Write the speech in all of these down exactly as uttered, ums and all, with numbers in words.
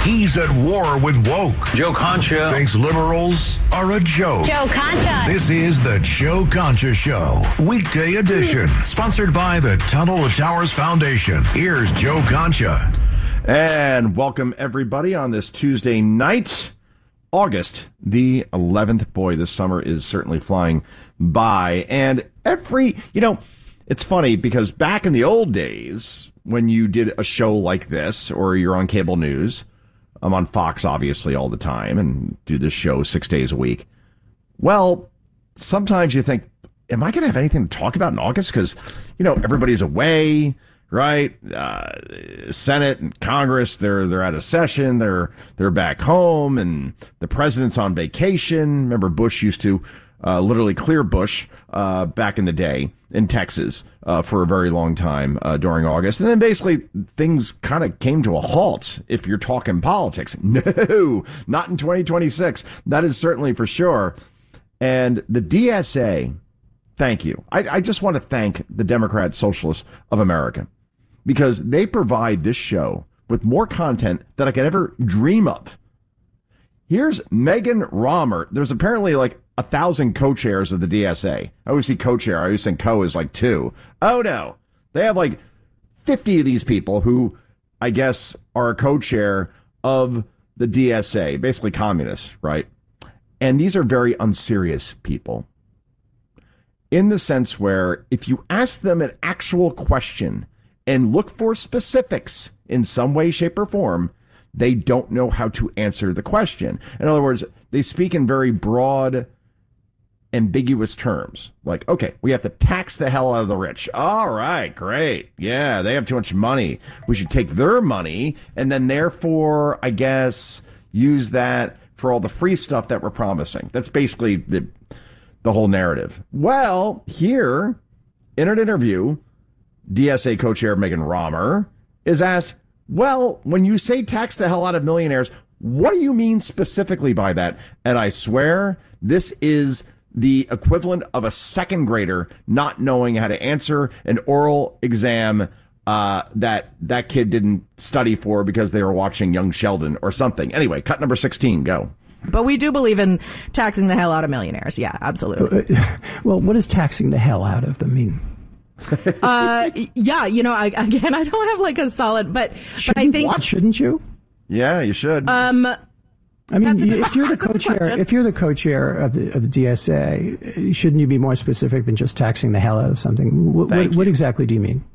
He's at war with woke. Joe Concha Thinks liberals are a joke. Joe Concha. This is the Joe Concha Show, weekday edition, sponsored by the Tunnel to Towers Foundation. Here's Joe Concha. And welcome everybody on this Tuesday night, August the eleventh. Boy, this summer is certainly flying by. And every, you know, it's funny because back in the old days, when you did a show like this, or you're on cable news, I'm on Fox obviously all the time and do this show six days a week. Well, sometimes you think, am I going to have anything to talk about in August? Because, you know, everybody's away, right? Uh, Senate and Congress, they're they're out of session. They're they're back home, and the president's on vacation. Remember, Bush used to uh, literally clear Bush uh, back in the day in Texas uh, for a very long time uh, during August. And then basically things kind of came to a halt if you're talking politics. No, not in twenty twenty-six. That is certainly for sure. And the D S A, thank you. I, I just want to thank the Democrat Socialists of America, because they provide this show with more content than I could ever dream of. Here's Megan Romer. There's apparently like a thousand co-chairs of the D S A. I always see co-chair. I always think co is like two. Oh, no. They have like fifty of these people who I guess are a co-chair of the D S A, basically communists, right? And these are very unserious people, in the sense where if you ask them an actual question and look for specifics in some way, shape, or form, they don't know how to answer the question. In other words, they speak in very broad, ambiguous terms. Like, okay, we have to tax the hell out of the rich. All right, great. Yeah, they have too much money. We should take their money and then therefore, I guess, use that for all the free stuff that we're promising. That's basically the the whole narrative. Well, here, in an interview, D S A co-chair Megan Romer is asked, well, when you say tax the hell out of millionaires, what do you mean specifically by that? And I swear this is the equivalent of a second grader not knowing how to answer an oral exam uh, that that kid didn't study for because they were watching Young Sheldon or something. Anyway, cut number sixteen, go. But we do believe in taxing the hell out of millionaires. Yeah, absolutely. Well, what does taxing the hell out of them mean? uh, yeah, you know, I, again, I don't have like a solid, but, but I think. What, shouldn't you? Yeah, you should. Um, I mean, a, if you're the co-chair, if you're the co-chair of the of the D S A, shouldn't you be more specific than just taxing the hell out of something? What, what, what exactly do you mean?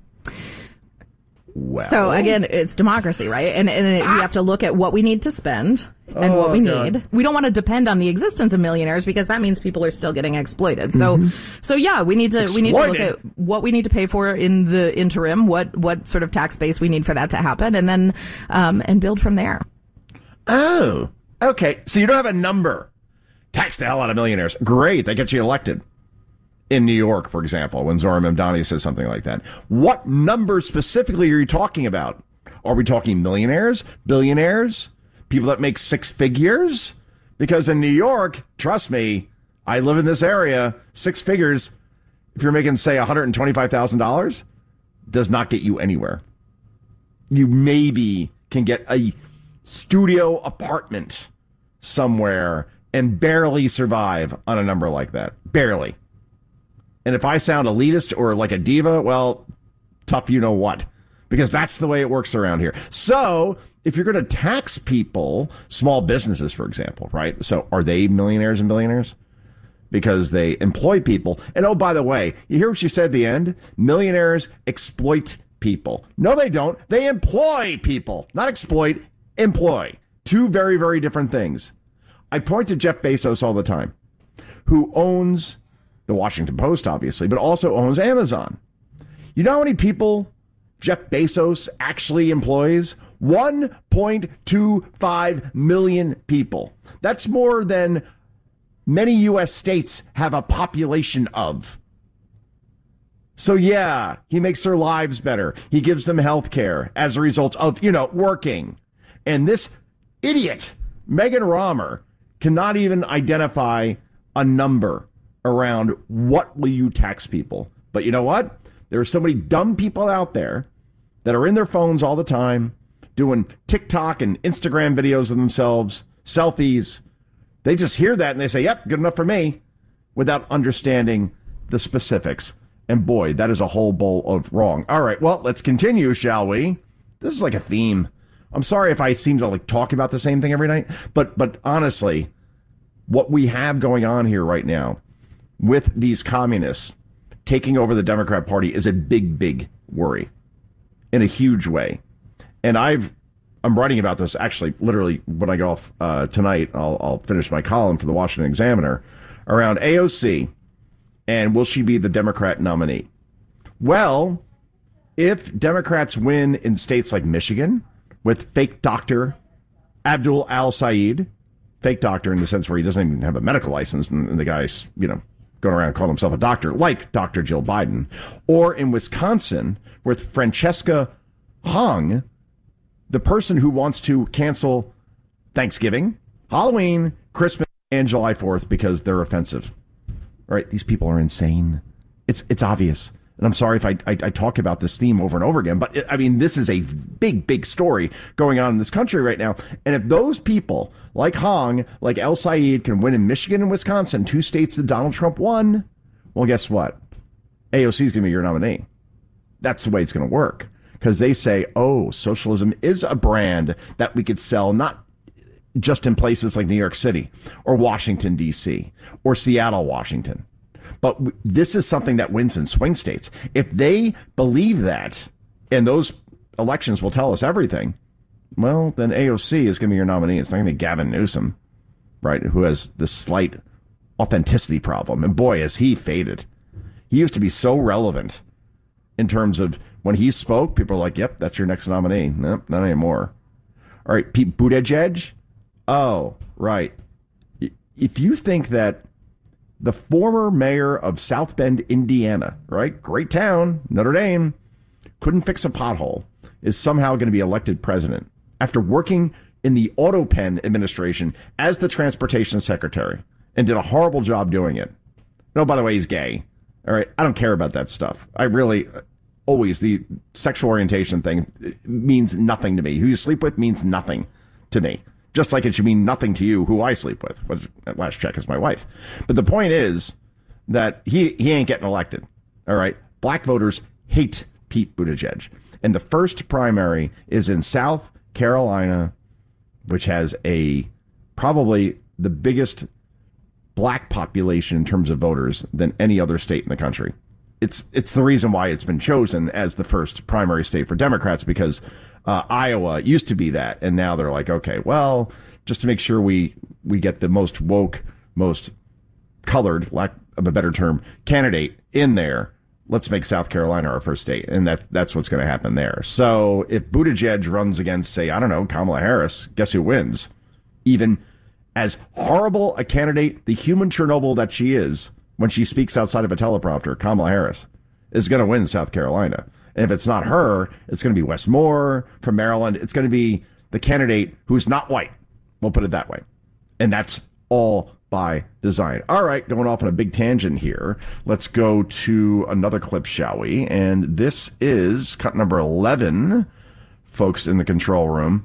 Well. So again, it's democracy, right? And, and it, we have to look at what we need to spend and oh, what we God. need. We don't want to depend on the existence of millionaires because that means people are still getting exploited. So, mm-hmm. so yeah, we need to exploited. we need to look at what we need to pay for in the interim, what what sort of tax base we need for that to happen, and then um, and build from there. Oh, okay. So you don't have a number. Tax the hell out of millionaires. Great, that gets you elected. In New York, for example, when Zohran Mamdani says something like that. What number specifically are you talking about? Are we talking millionaires, billionaires, people that make six figures? Because in New York, trust me, I live in this area, six figures, if you're making, say, one hundred twenty-five thousand dollars, does not get you anywhere. You maybe can get a studio apartment somewhere and barely survive on a number like that. Barely. And if I sound elitist or like a diva, well, tough you know what. Because that's the way it works around here. So if you're going to tax people, small businesses, for example, right? So are they millionaires and billionaires? Because they employ people. And oh, by the way, you hear what she said at the end? Millionaires exploit people. No, they don't. They employ people. Not exploit, employ. Two very, very different things. I point to Jeff Bezos all the time, who owns the Washington Post, obviously, but also owns Amazon. You know how many people Jeff Bezos actually employs? one point two five million people. That's more than many U S states have a population of. So yeah, he makes their lives better. He gives them health care as a result of, you know, working. And this idiot, Megan Romer, cannot even identify a number around what will you tax people. But you know what? There are so many dumb people out there that are in their phones all the time, doing TikTok and Instagram videos of themselves, selfies. They just hear that and they say, yep, good enough for me, without understanding the specifics. And boy, that is a whole bowl of wrong. All right, well, let's continue, shall we? This is like a theme. I'm sorry if I seem to like talk about the same thing every night, but but honestly, what we have going on here right now with these communists taking over the Democrat Party is a big, big worry in a huge way. And I've I'm writing about this actually literally when I go off uh, tonight. I'll, I'll finish my column for the Washington Examiner around A O C and will she be the Democrat nominee? Well, if Democrats win in states like Michigan with fake doctor Abdul Al-Sayed, fake doctor in the sense where he doesn't even have a medical license and, and the guy's, you know, going around calling himself a doctor, like Doctor Jill Biden, or in Wisconsin with Francesca Hong, the person who wants to cancel Thanksgiving, Halloween, Christmas, and July fourth because they're offensive. All right, these people are insane. It's it's obvious. And I'm sorry if I, I, I talk about this theme over and over again, but it, I mean, this is a big, big story going on in this country right now. And if those people like Hong, like El-Sayed can win in Michigan and Wisconsin, two states that Donald Trump won, well, guess what? A O C is going to be your nominee. That's the way it's going to work. Because they say, oh, socialism is a brand that we could sell not just in places like New York City or Washington, D C or Seattle, Washington. But this is something that wins in swing states. If they believe that, and those elections will tell us everything, well, then A O C is going to be your nominee. It's not going to be Gavin Newsom, right, who has this slight authenticity problem. And boy, has he faded. He used to be so relevant in terms of when he spoke, people are like, yep, that's your next nominee. Nope, not anymore. All right, Pete Buttigieg. Oh, right. If you think that the former mayor of South Bend, Indiana, right? Great town, Notre Dame, couldn't fix a pothole, is somehow going to be elected president after working in the AutoPen administration as the transportation secretary and did a horrible job doing it. No, by the way, he's gay. All right. I don't care about that stuff. I really always the sexual orientation thing means nothing to me. Who you sleep with means nothing to me. Just like it should mean nothing to you who I sleep with, which at last check is my wife. But the point is that he, he ain't getting elected. All right. Black voters hate Pete Buttigieg. And the first primary is in South Carolina, which has a probably the biggest black population in terms of voters than any other state in the country. It's it's the reason why it's been chosen as the first primary state for Democrats, because uh, Iowa used to be that. And now they're like, OK, well, just to make sure we we get the most woke, most colored, lack of a better term, candidate in there, let's make South Carolina our first state. And that that's what's going to happen there. So if Buttigieg runs against, say, I don't know, Kamala Harris, guess who wins? Even as horrible a candidate, the human Chernobyl that she is, when she speaks outside of a teleprompter, Kamala Harris is going to win South Carolina. And if it's not her, it's going to be Wes Moore from Maryland. It's going to be the candidate who's not white. We'll put it that way. And that's all by design. All right, going off on a big tangent here. Let's go to another clip, shall we? And this is cut number eleven, folks in the control room.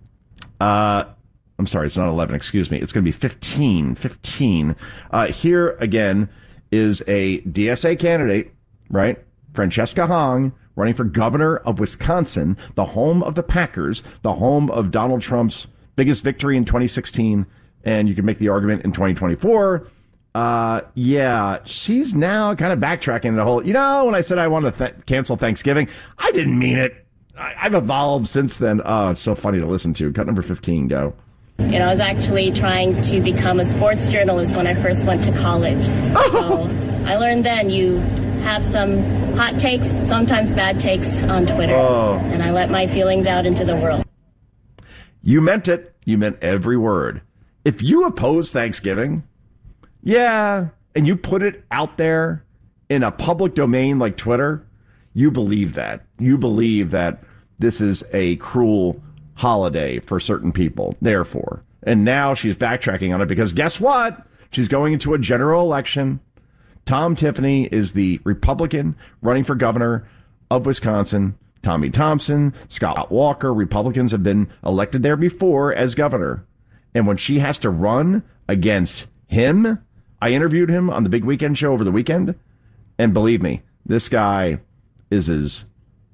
Uh, I'm sorry, it's not eleven, excuse me. It's going to be fifteen. fifteen. Uh, here, again, is a D S A candidate, right? Francesca Hong, running for governor of Wisconsin, the home of the Packers, the home of Donald Trump's biggest victory in twenty sixteen. And you can make the argument in twenty twenty-four. Uh, yeah, she's now kind of backtracking the whole, you know, when I said I wanted to th- cancel Thanksgiving, I didn't mean it. I- I've evolved since then. Oh, it's so funny to listen to. Cut number fifteen, go. You know, I was actually trying to become a sports journalist when I first went to college. So I learned then you have some hot takes, sometimes bad takes on Twitter. Oh. And I let my feelings out into the world. You meant it. You meant every word. If you oppose Thanksgiving, yeah, and you put it out there in a public domain like Twitter, you believe that. You believe that this is a cruel holiday for certain people, therefore. And now she's backtracking on it because guess what? She's going into a general election. Tom Tiffany is the Republican running for governor of Wisconsin. Tommy Thompson, Scott Walker, Republicans have been elected there before as governor. And when she has to run against him, I interviewed him on the Big Weekend show over the weekend. And believe me, this guy is as,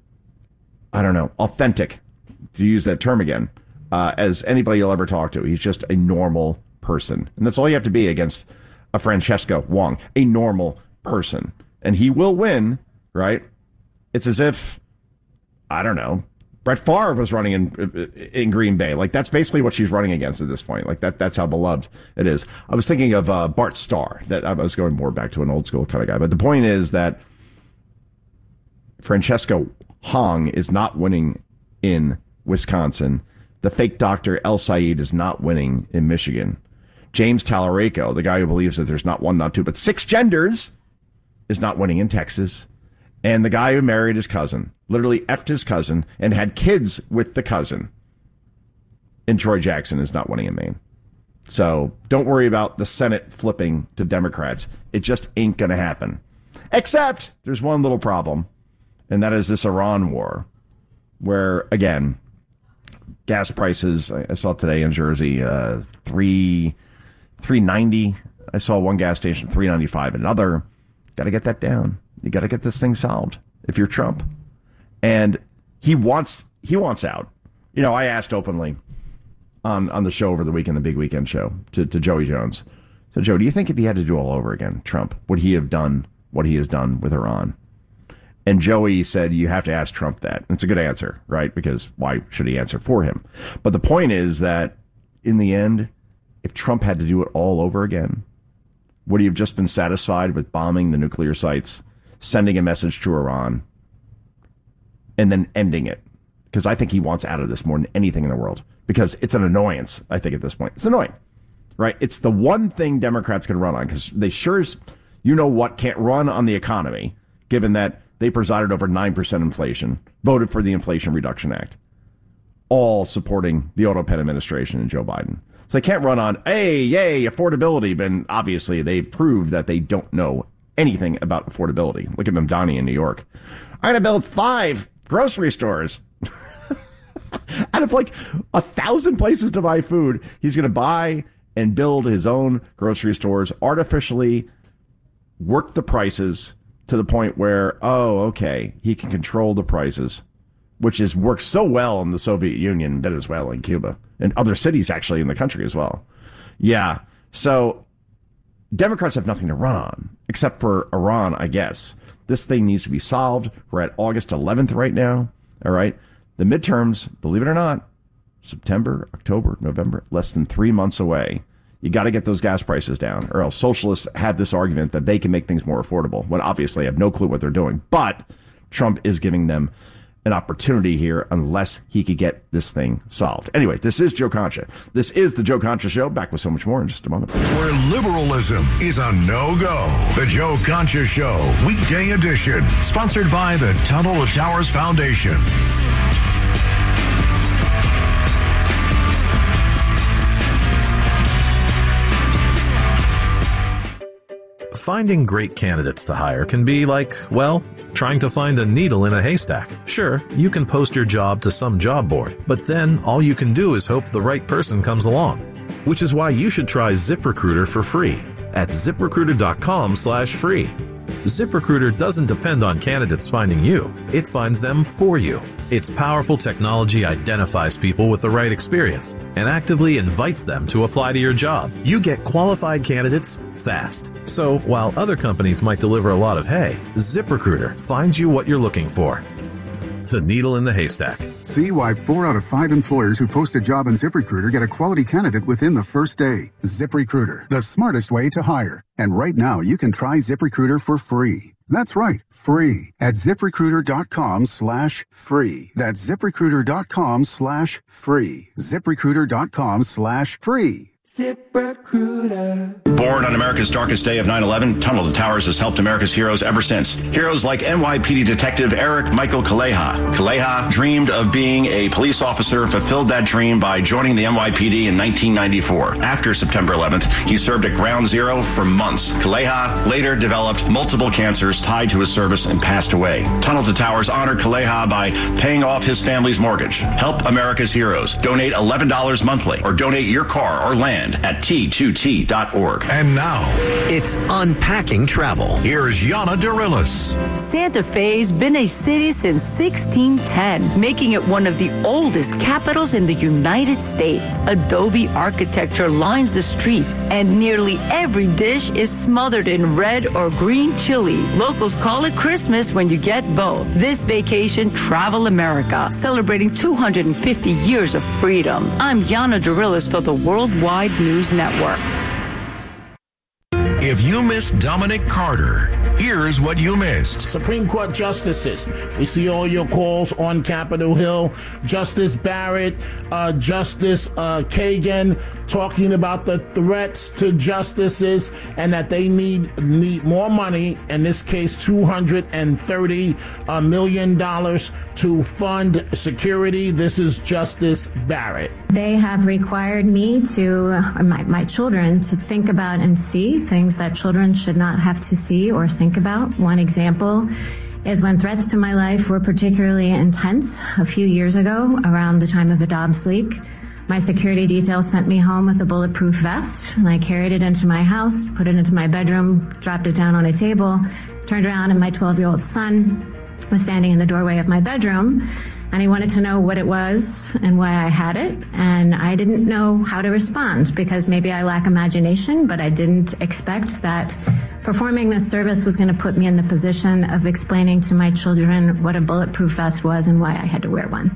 I don't know, authentic, to use that term again, uh, as anybody you'll ever talk to. He's just a normal person. And that's all you have to be against a Francesca Wong, a normal person. And he will win, right? It's as if, I don't know, Brett Favre was running in in Green Bay. Like, that's basically what she's running against at this point. Like, that that's how beloved it is. I was thinking of uh, Bart Starr. That I was going more back to an old school kind of guy. But the point is that Francesca Hong is not winning in Wisconsin. The fake doctor El Sayed is not winning in Michigan. James Talarico, the guy who believes that there's not one, not two, but six genders, is not winning in Texas. And the guy who married his cousin, literally effed his cousin, and had kids with the cousin in Troy Jackson, is not winning in Maine. So don't worry about the Senate flipping to Democrats. It just ain't going to happen. Except there's one little problem, and that is this Iran war, where, again, gas prices, I saw today in Jersey, uh, three three ninety. I saw one gas station, three ninety-five. Another. Got to get that down. You got to get this thing solved if you're Trump. And he wants he wants out. You know, I asked openly on, on the show over the weekend, the Big Weekend show, to, to Joey Jones. So, Joe, do you think if he had to do all over again, Trump, would he have done what he has done with Iran? And Joey said, you have to ask Trump that. And it's a good answer, right? Because why should he answer for him? But the point is that in the end, if Trump had to do it all over again, would he have just been satisfied with bombing the nuclear sites, sending a message to Iran, and then ending it? Because I think he wants out of this more than anything in the world. Because it's an annoyance, I think, at this point. It's annoying, right? It's the one thing Democrats can run on, because they sure as you know what can't run on the economy, given that they presided over nine percent inflation, voted for the Inflation Reduction Act, all supporting the Auto Pen administration and Joe Biden. So they can't run on, hey, yay, affordability. But obviously, they've proved that they don't know anything about affordability. Look at Mamdani in New York. I'm going to build five grocery stores. Out of like a thousand places to buy food, he's going to buy and build his own grocery stores, artificially work the prices to the point where, oh, okay, he can control the prices, which has worked so well in the Soviet Union, Venezuela, and Cuba, and other cities actually in the country as well. Yeah, so Democrats have nothing to run on, except for Iran, I guess. This thing needs to be solved. We're at August eleventh right now, all right? The midterms, believe it or not, September, October, November, less than three months away. You got to get those gas prices down, or else socialists have this argument that they can make things more affordable, when obviously they have no clue what they're doing. But Trump is giving them an opportunity here unless he could get this thing solved. Anyway, this is Joe Concha. This is the Joe Concha Show. Back with so much more in just a moment. Where liberalism is a no-go. The Joe Concha Show, weekday edition. Sponsored by the Tunnel to Towers Foundation. Finding great candidates to hire can be like, well, trying to find a needle in a haystack. Sure, you can post your job to some job board, but then all you can do is hope the right person comes along. Which is why you should try ZipRecruiter for free at ZipRecruiter.com slash free. ZipRecruiter doesn't depend on candidates finding you. It finds them for you. Its powerful technology identifies people with the right experience and actively invites them to apply to your job. You get qualified candidates fast. So while other companies might deliver a lot of hay, ZipRecruiter finds you what you're looking for. The needle in the haystack. See why four out of five employers who post a job on ZipRecruiter get a quality candidate within the first day. ZipRecruiter, the smartest way to hire. And right now, you can try ZipRecruiter for free. That's right, free at ZipRecruiter.com slash free. That's ZipRecruiter.com slash free. ZipRecruiter.com slash free. ZipRecruiter. Born on America's darkest day of nine eleven, Tunnel to Towers has helped America's heroes ever since. Heroes like N Y P D Detective Eric Michael Kaleha. Kaleha dreamed of being a police officer, fulfilled that dream by joining the N Y P D in nineteen ninety-four. After September eleventh, he served at Ground Zero for months. Kaleha later developed multiple cancers tied to his service and passed away. Tunnel to Towers honored Kaleha by paying off his family's mortgage. Help America's heroes. Donate eleven dollars monthly or donate your car or land at T two T dot org. And now, it's Unpacking Travel. Here's Yana Darilis. Santa Fe's been a city since sixteen ten, making it one of the oldest capitals in the United States. Adobe architecture lines the streets, and nearly every dish is smothered in red or green chili. Locals call it Christmas when you get both. This vacation, travel America, celebrating two hundred fifty years of freedom. I'm Yana Darilis for the Worldwide News Network. If you missed Dominic Carter, here's what you missed. Supreme Court justices. We see all your calls on Capitol Hill. Justice Barrett, uh, Justice uh, Kagan talking about the threats to justices and that they need need more money, in this case two hundred thirty million dollars to fund security. This is Justice Barrett. They have required me to, or my, my children, to think about and see things that children should not have to see or think about. One example is when threats to my life were particularly intense a few years ago, around the time of the Dobbs leak. My security detail sent me home with a bulletproof vest, and I carried it into my house, put it into my bedroom, dropped it down on a table, turned around, and my twelve-year-old son was standing in the doorway of my bedroom, and he wanted to know what it was and why I had it, and I didn't know how to respond because maybe I lack imagination, but I didn't expect that performing this service was going to put me in the position of explaining to my children what a bulletproof vest was and why I had to wear one.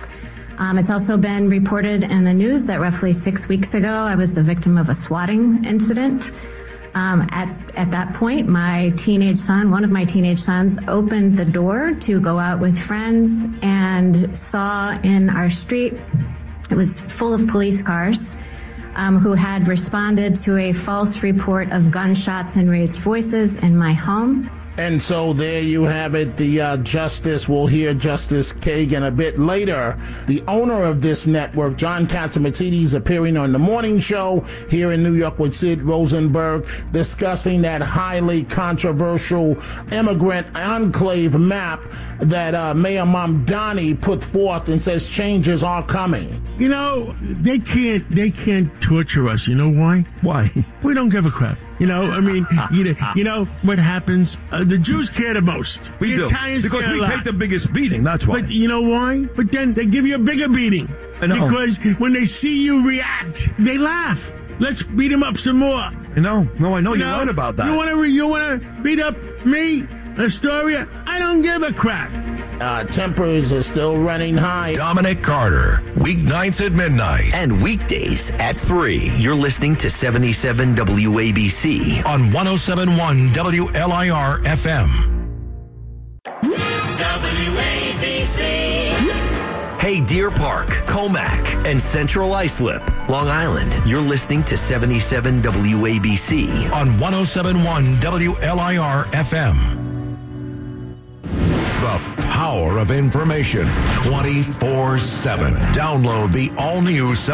Um, it's also been reported in the news that roughly six weeks ago, I was the victim of a swatting incident. Um, at, at that point, my teenage son, one of my teenage sons, opened the door to go out with friends and saw in our street, it was full of police cars, um, who had responded to a false report of gunshots and raised voices in my home. And so there you have it. The uh, justice, we'll hear Justice Kagan a bit later. The owner of this network, John Catsimatidis, appearing on the morning show here in New York with Sid Rosenberg, discussing that highly controversial immigrant enclave map that uh, Mayor Mamdani put forth and says changes are coming. You know, they can't, they can't torture us. You know why? Why? We don't give a crap. You know, I mean, you know, you know what happens? Uh, the Jews care the most. We the do. Italians because care we a lot. take the biggest beating, that's why. But you know why? But then they give you a bigger beating. I know. Because when they see you react, they laugh. Let's beat them up some more. You know, no, I know, you you're know? right about that. You want to re- you want to beat up me, Astoria? I don't give a crap. Uh, tempers are still running high. Dominic Carter, weeknights at midnight. And weekdays at three. You're listening to seventy-seven W A B C. On one oh seven point one W L I R F M. W A B C. Hey, Deer Park, Comac, and Central Islip, Long Island. You're listening to seventy-seven W A B C. On one oh seven point one W L I R F M. The power of information twenty-four seven. Download the all-new